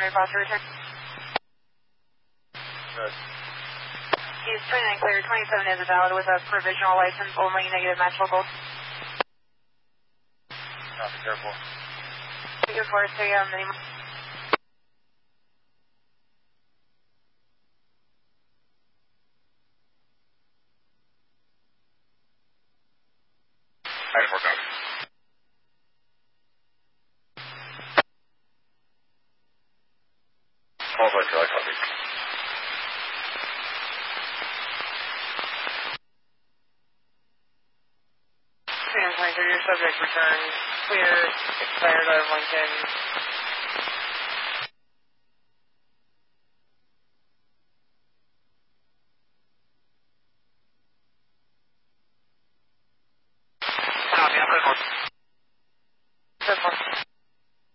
Foster return. Good. He's 29 clear, 27 is valid with a provisional license, only negative match local. Copy, careful. Good for us, stay on the Four, copy. Qualified Charlie, copy. your subject return clear, expired out of Lincoln.